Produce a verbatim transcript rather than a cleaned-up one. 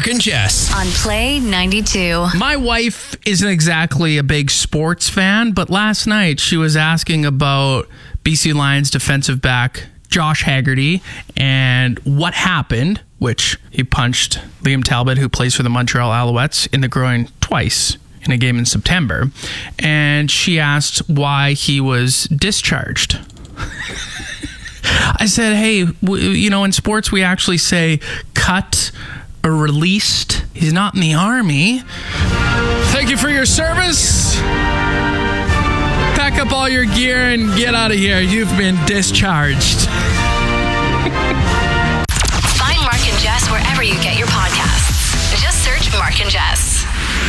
Mark and Jess. On Play ninety-two. My wife isn't exactly a big sports fan, but last night she was asking about B C Lions defensive back Josh Haggerty and what happened, which he punched Liam Talbot, who plays for the Montreal Alouettes, in the groin twice in a game in September. And she asked why he was discharged. I said, hey, w- you know, in sports we actually say cut or released. He's not in the Army. Thank you for your service. Pack up all your gear and get out of here. You've been discharged. Find Mark and Jess wherever you get your podcasts. Just search Mark and Jess.